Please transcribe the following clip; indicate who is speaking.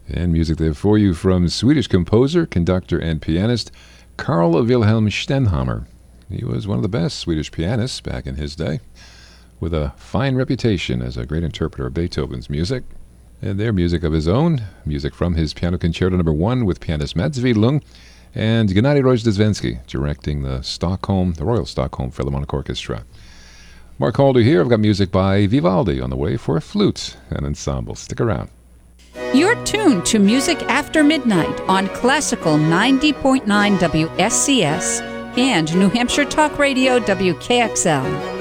Speaker 1: And music there for you from Swedish composer, conductor, and pianist Carl Wilhelm Stenhammar. He was one of the best Swedish pianists back in his day, with a fine reputation as a great interpreter of Beethoven's music. And their music of his own, music from his Piano Concerto No. 1 with pianist Mats Widlung, and Gennady Rozhdestvensky directing the Royal Stockholm Philharmonic Orchestra. Mark Halder here. I've got music by Vivaldi on the way for flute and ensemble. Stick around.
Speaker 2: You're tuned to Music After Midnight on Classical 90.9 WSCS and New Hampshire Talk Radio WKXL.